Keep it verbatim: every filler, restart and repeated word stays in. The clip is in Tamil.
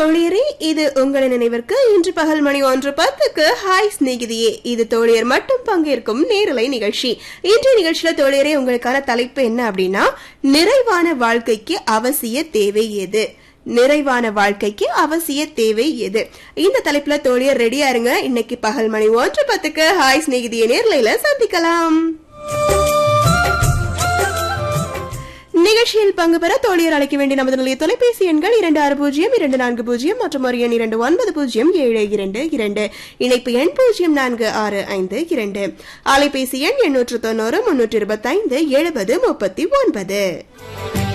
தோழியரே, இது உங்களை நினைவிற்கு இன்று பகல் மணி ஒன்று பத்துக்கு ஹாய் ஸ்நேகிதியே, இது தோழியர் மட்டும் பங்கேற்கும் நேரலை நிகழ்ச்சி. இன்றைய நிகழ்ச்சியில தோழியரே உங்களுக்கான தலைப்பு என்ன அப்படின்னா, நிறைவான வாழ்க்கைக்கு அவசிய தேவை எது? நிறைவான வாழ்க்கைக்கு அவசிய தேவை எது? இந்த தலைப்புல தோழியர் ரெடியா இருங்க. இன்னைக்கு பகல் மணி ஒன்று பத்துக்கு ஹாய் ஸ்நேகிதியை நேரலையில சந்திக்கலாம். நிகழ்ச்சியில் பங்கு பெற தோழியர் அழைக்க வேண்டிய நமது நிலைய தொலைபேசி எண்கள் இரண்டு ஆறு பூஜ்ஜியம் இரண்டு நான்கு பூஜ்ஜியம் மற்றும் ஒரு எண் இரண்டு ஒன்பது பூஜ்ஜியம் ஏழு இரண்டு இரண்டு. இணைப்பு எண் பூஜ்ஜியம் நான்கு ஆறு ஐந்து இரண்டு. அலைபேசி எண் எண்ணூற்று தொண்ணூறு முன்னூற்று இருபத்தி ஐந்து எழுபது முப்பத்தி ஒன்பது.